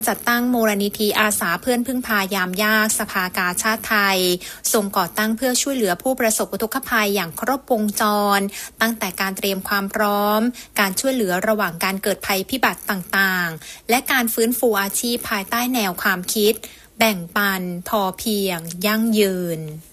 จัดตั้งมูลนิธิอาสาเพื่อนพึ่งพายามยากสภากาชาติไทยทรงก่อตั้งเพื่อช่วยเหลือผู้ประสบอุทกภัยอย่างครบวงจรตั้งแต่การเตรียมความพร้อมการช่วยเหลือระหว่างการเกิดภัยพิบัติต่างๆและการฟื้นฟูอาชีพภายใต้แนวความคิดแบ่งปันพอเพียงยั่งยืน